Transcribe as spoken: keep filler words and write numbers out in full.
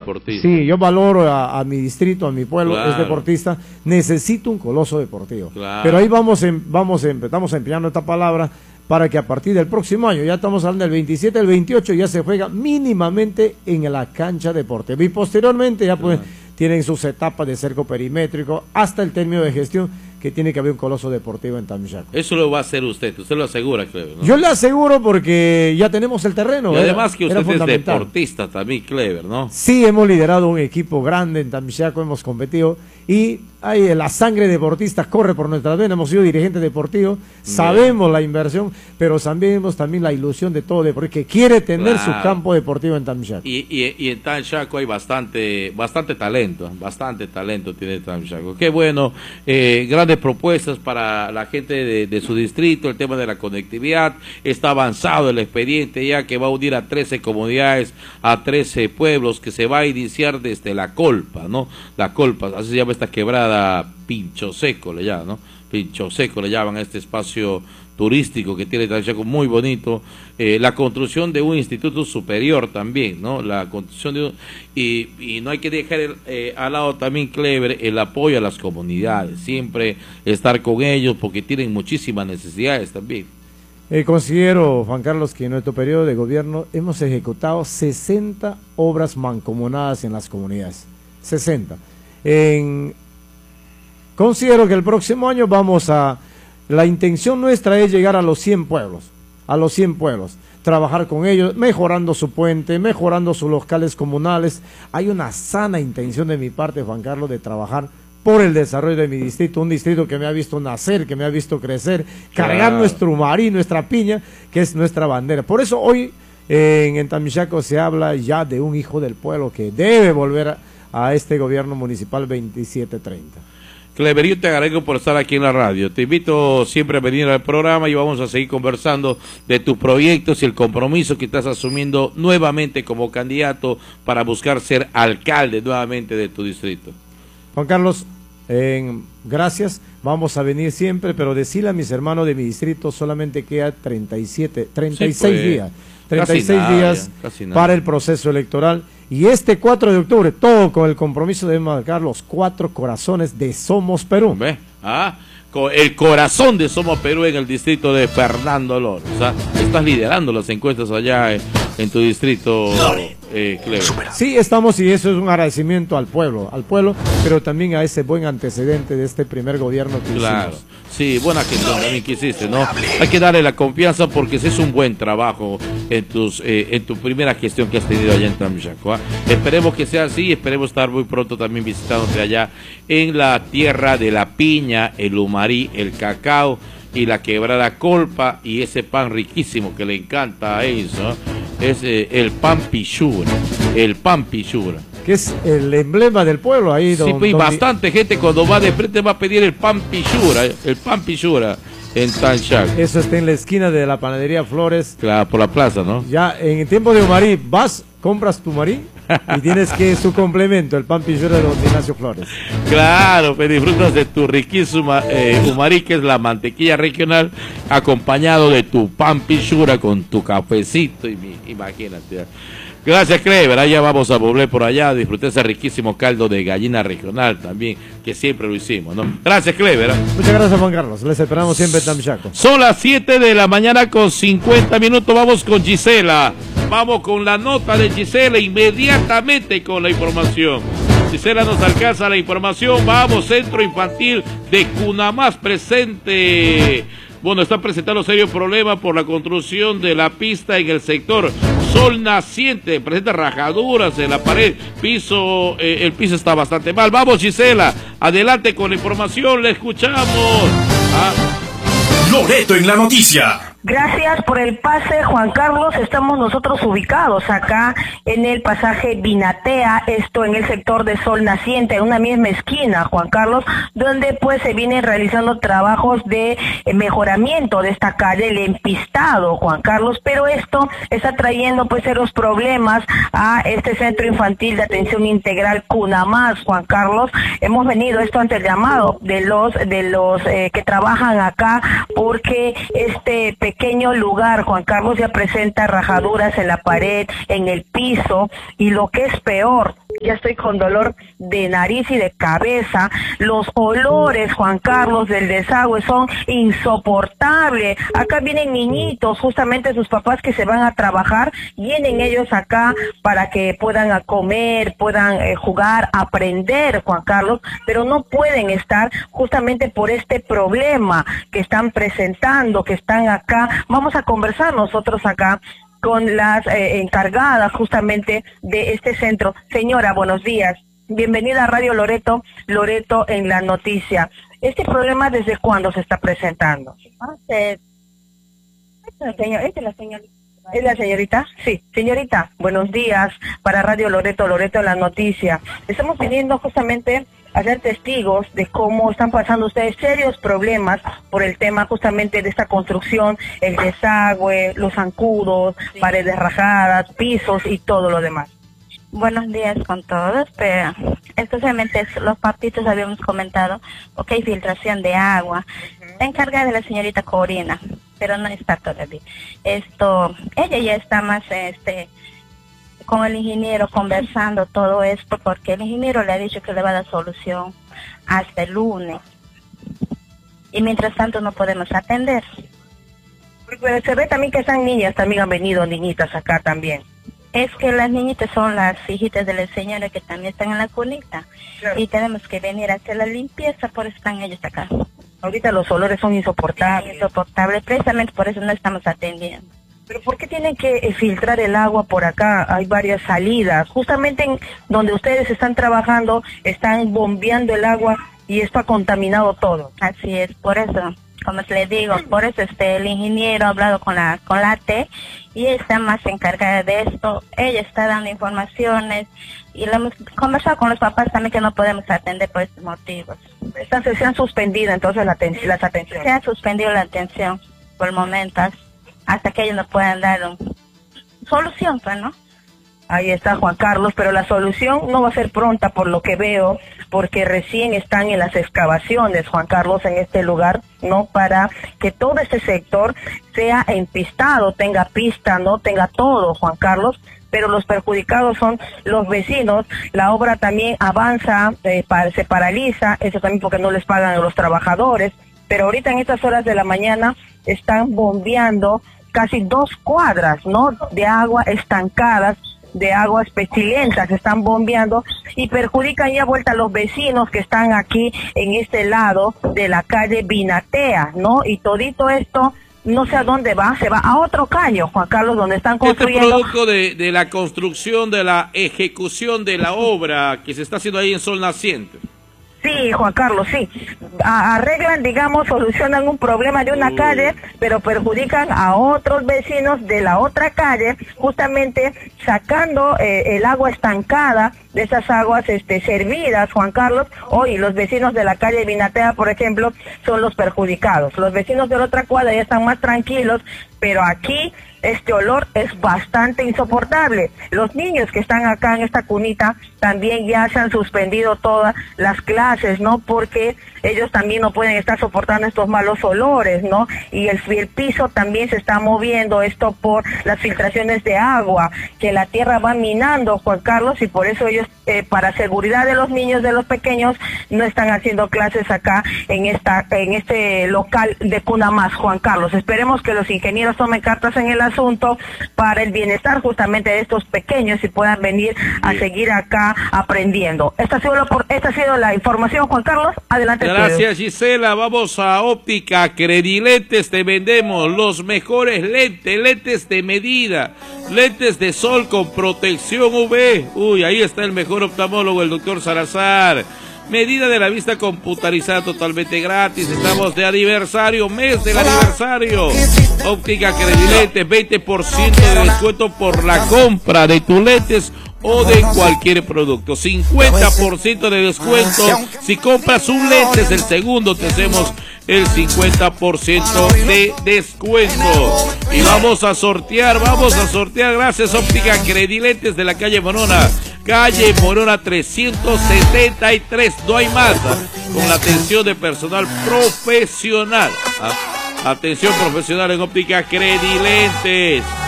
deportista. Sí, yo valoro a, a mi distrito, a mi pueblo, Claro. es deportista, necesito un coloso deportivo. Claro. Pero ahí vamos, en, vamos en, estamos empeñando esta palabra para que a partir del próximo año, ya estamos hablando del veintisiete, el veintiocho, ya se juega mínimamente en la cancha deportiva. Y posteriormente ya pues Claro. tienen sus etapas de cerco perimétrico hasta el término de gestión, que tiene que haber un coloso deportivo en Tamichaco. Eso lo va a hacer usted, usted lo asegura, Clever, ¿no? Yo le aseguro porque ya tenemos el terreno. Y era- además que era usted es fundamental. deportista también, Clever, ¿no? Sí, hemos liderado un equipo grande en Tamichaco, hemos competido y hay, la sangre deportista corre por nuestras venas, hemos sido dirigentes deportivos, sabemos la inversión, pero sabemos también la ilusión de todo deporte que quiere tener Claro. su campo deportivo en Tamichaco. Y, y, y en Tamichaco hay bastante bastante talento, bastante talento tiene Tamichaco. Qué bueno, eh, grandes propuestas para la gente de, de su distrito, el tema de la conectividad, está avanzado el expediente ya que va a unir a trece comunidades, a trece pueblos, que se va a iniciar desde la Colpa, ¿no? La Colpa, así se llama esta quebrada, Pincho Seco le llaman, ¿no? Pincho Seco le llaman a este espacio turístico que tiene Tamichaco, muy bonito, eh, la construcción de un instituto superior también, ¿no? La construcción de un, y, y no hay que dejar el, eh, al lado también, Clever, el apoyo a las comunidades, siempre estar con ellos porque tienen muchísimas necesidades también. Eh, considero, Juan Carlos, que en nuestro periodo de gobierno hemos ejecutado sesenta obras mancomunadas en las comunidades, sesenta. En, considero que el próximo año vamos a... La intención nuestra es llegar a los cien pueblos, a los cien pueblos, trabajar con ellos, mejorando su puente, mejorando sus locales comunales. Hay una sana intención de mi parte, Juan Carlos, de trabajar por el desarrollo de mi distrito, un distrito que me ha visto nacer, que me ha visto crecer, cargar Claro. nuestro marí, nuestra piña, que es nuestra bandera. Por eso hoy eh, en, en Tamichaco se habla ya de un hijo del pueblo que debe volver a, a este gobierno municipal veintisiete treinta. Clever, yo te agradezco por estar aquí en la radio. Te invito siempre a venir al programa y vamos a seguir conversando de tus proyectos y el compromiso que estás asumiendo nuevamente como candidato para buscar ser alcalde nuevamente de tu distrito. Juan Carlos, eh, gracias, vamos a venir siempre, pero decirle a mis hermanos de mi distrito solamente queda treinta y siete, treinta y seis Sí, pues, días, treinta y seis casi nada, días ya, casi nada. para el proceso electoral. Y este cuatro de octubre, todo con el compromiso de marcar los cuatro corazones de Somos Perú. ¿Ve? Ah, co- el corazón de Somos Perú en el distrito de Fernando Loro. O sea, estás liderando las encuestas allá en, en tu distrito, eh, Clever. Sí, estamos, y eso es un agradecimiento al pueblo, al pueblo, pero también a ese buen antecedente de este primer gobierno que Claro, hicimos. sí, buena gestión también que hiciste, ¿no? Hay que darle la confianza porque ese es un buen trabajo en tus eh, en tu primera gestión que has tenido allá en Tamichaco, ¿ah? Esperemos que sea así, esperemos estar muy pronto también visitándote allá en la tierra de la piña, el humarí, el cacao y la quebrada Colpa y ese pan riquísimo que le encanta a eso, ¿eh? Es eh, el pan pichura, el pan pichura. Que es el emblema del pueblo ahí. Sí, don- pues, y donde- bastante gente cuando va de frente va a pedir el pan pichura, el pan pichura en Tamichaco. Eso está en la esquina de la panadería Flores. Claro, por la plaza, ¿no? Ya en el tiempo de Humarí, vas, compras tu marí y tienes que su complemento, el pan pichura de don Ignacio Flores. Claro, pues disfrutas de tu riquísima eh, humarí, que es la mantequilla regional, acompañado de tu pan pichura con tu cafecito, y mi- imagínate. Gracias, Clever. Allá vamos a volver por allá, disfruté ese riquísimo caldo de gallina regional también, que siempre lo hicimos, ¿no? Gracias, Clever. Muchas gracias, Juan Carlos. Les esperamos siempre en Tamichaco. Son las siete de la mañana con cincuenta minutos. Vamos con Gisela. Vamos con la nota de Gisela inmediatamente con la información. Gisela nos alcanza la información. Vamos, Centro Infantil de Cunamás presente. Bueno, está presentando serios problemas por la construcción de la pista en el sector Sol Naciente. Presenta rajaduras en la pared. Piso, eh, el piso está bastante mal. Vamos, Gisela. Adelante con la información. Le escuchamos. Ah. Loreto en la noticia. Gracias por el pase, Juan Carlos. Estamos nosotros ubicados acá en el pasaje Binatea, esto en el sector de Sol Naciente, en una misma esquina, Juan Carlos, donde pues se vienen realizando trabajos de eh, mejoramiento de esta calle, el empistado, Juan Carlos, pero esto está trayendo pues serios problemas a este centro infantil de atención integral Cunamás, Juan Carlos. Hemos venido esto ante el llamado de los de los eh, que trabajan acá, porque este pequeño lugar, Juan Carlos, ya presenta rajaduras en la pared, en el piso, y lo que es peor, ya estoy con dolor de nariz y de cabeza. Los olores, Juan Carlos, del desagüe son insoportables. Acá vienen niñitos, justamente sus papás que se van a trabajar, vienen ellos acá para que puedan comer, puedan eh, jugar, aprender, Juan Carlos, pero no pueden estar justamente por este problema que están presentando, que están acá. Vamos a conversar nosotros acá con las eh, encargadas justamente de este centro. Señora, buenos días. Bienvenida a Radio Loreto, Loreto en la noticia. ¿Este problema desde cuándo se está presentando? Hace... Señor, ¿es la señorita? ¿Es la señorita? Sí, señorita, buenos días para Radio Loreto, Loreto en la noticia. Estamos viniendo justamente a ser testigos de cómo están pasando ustedes serios problemas por el tema justamente de esta construcción, el desagüe, los zancudos, sí, paredes rajadas, pisos y todo lo demás. Buenos días con todos, pero especialmente los papitos habíamos comentado, ok, filtración de agua, uh-huh, encargada de la señorita Corina, pero no está todavía. Esto, ella ya está más, este, con el ingeniero conversando todo esto, porque el ingeniero le ha dicho que le va a dar solución hasta el lunes. Y mientras tanto no podemos atender. Pero se ve también que están niñas, también han venido niñitas acá también. Es que las niñitas son las hijitas de la señora que también están en la cunita. Claro. Y tenemos que venir a hacer la limpieza, por eso están ellos acá. Ahorita los olores son insoportables. Sí, insoportables, precisamente por eso no estamos atendiendo. ¿Pero por qué tienen que filtrar el agua por acá? Hay varias salidas. Justamente en donde ustedes están trabajando, están bombeando el agua y esto ha contaminado todo. Así es, por eso, como les digo, por eso este el ingeniero ha hablado con la con la T y está más encargada de esto. Ella está dando informaciones y lo hemos conversado con los papás también que no podemos atender por estos motivos. Están, se han suspendido entonces la aten las atenciones. Se ha suspendido la atención por el momento, hasta que ellos nos puedan dar una solución, pues, ¿no? Ahí está Juan Carlos, pero la solución no va a ser pronta por lo que veo, porque recién están en las excavaciones, Juan Carlos, en este lugar, ¿no? Para que todo este sector sea empistado, tenga pista, ¿no? Tenga todo, Juan Carlos, pero los perjudicados son los vecinos. La obra también avanza, eh, para, se paraliza, eso también porque no les pagan a los trabajadores, pero ahorita en estas horas de la mañana están bombeando casi dos cuadras, ¿no? De agua estancadas, de aguas pestilentas, están bombeando y perjudican ya vuelta a los vecinos que están aquí en este lado de la calle Binatea, ¿no? Y todito esto, no sé a dónde va, se va a otro calle, Juan Carlos, donde están construyendo. Este producto de, de la construcción, de la ejecución de la obra que se está haciendo ahí en Sol Naciente. Sí, Juan Carlos, sí. A arreglan, digamos, solucionan un problema de una Uy. calle, pero perjudican a otros vecinos de la otra calle, justamente sacando eh, el agua estancada de esas aguas este, servidas, Juan Carlos. Hoy los vecinos de la calle Binatea, por ejemplo, son los perjudicados. Los vecinos de la otra cuadra ya están más tranquilos, pero aquí este olor es bastante insoportable. Los niños que están acá en esta cunita también ya se han suspendido todas las clases, ¿no? Porque ellos también no pueden estar soportando estos malos olores, ¿no? Y el, el piso también se está moviendo, esto por las filtraciones de agua, que la tierra va minando, Juan Carlos, y por eso ellos, eh, para seguridad de los niños, de los pequeños, no están haciendo clases acá en esta en este local de Cuna Más, Juan Carlos. Esperemos que los ingenieros tomen cartas en el asunto para el bienestar justamente de estos pequeños y puedan venir a seguir acá aprendiendo. Esta ha sido, lo por, esta ha sido la información, Juan Carlos. Adelante. Gracias, Gisela. Vamos a Óptica Credilentes. Te vendemos los mejores lentes, lentes de medida, lentes de sol con protección U V. Uy, ahí está el mejor oftalmólogo, el doctor Salazar. Medida de la vista computarizada totalmente gratis. Estamos de aniversario, mes del aniversario. Óptica Credilentes, veinte por ciento de descuento por la compra de tus lentes o de cualquier producto. cincuenta por ciento de descuento si compras un lente, el segundo te hacemos el cincuenta por ciento de descuento. Y vamos a sortear, vamos a sortear gracias a Óptica Credilentes de la calle Morona. Calle Morona trescientos setenta y tres, no hay más, con la atención de personal profesional. ¿Ah? Atención profesional en Óptica Credilentes.